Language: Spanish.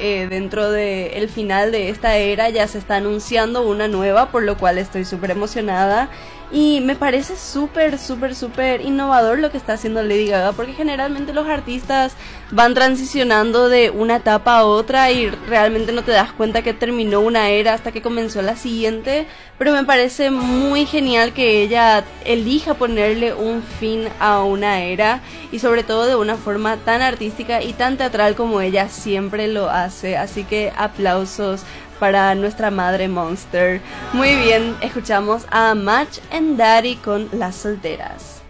dentro del final de esta era ya se está anunciando una nueva, por lo cual estoy súper emocionada. Y me parece súper, súper, súper innovador lo que está haciendo Lady Gaga, porque generalmente los artistas van transicionando de una etapa a otra y realmente no te das cuenta que terminó una era hasta que comenzó la siguiente. Pero me parece muy genial que ella elija ponerle un fin a una era, y sobre todo de una forma tan artística y tan teatral como ella siempre lo hace. Así que aplausos para nuestra madre Monster. Muy bien, escuchamos a Match and Daddy con Las Solteras.